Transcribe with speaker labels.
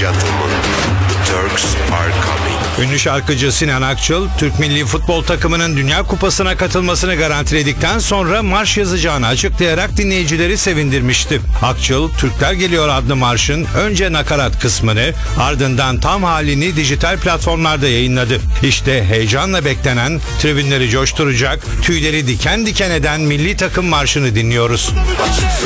Speaker 1: gentlemen, the Turks are coming.
Speaker 2: Ünlü şarkıcı Sinan Akçıl, Türk milli futbol takımının Dünya Kupası'na katılmasını garantiledikten sonra marş yazacağını açıklayarak dinleyicileri sevindirmişti. Akçıl, Türkler Geliyor adlı marşın önce nakarat kısmını, ardından tam halini dijital platformlarda yayınladı. İşte heyecanla beklenen, tribünleri coşturacak, tüyleri diken diken eden milli takım marşını dinliyoruz.